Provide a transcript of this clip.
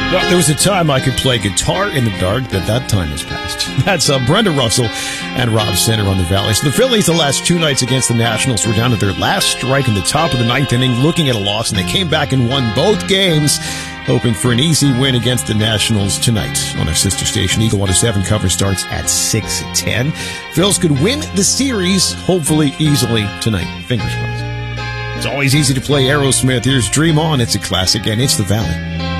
Well, there was a time I could play guitar in the dark, but that time has passed. That's Brenda Russell and Rob Center on the Valley. So the Phillies, the last two nights against the Nationals, were down to their last strike in the top of the ninth inning, looking at a loss, and they came back and won both games, hoping for an easy win against the Nationals tonight. On our sister station, Eagle 107 coverage starts at 6:10. Phils could win the series, hopefully easily tonight. Fingers crossed. It's always easy to play Aerosmith. Here's Dream On. It's a classic, and it's the Valley.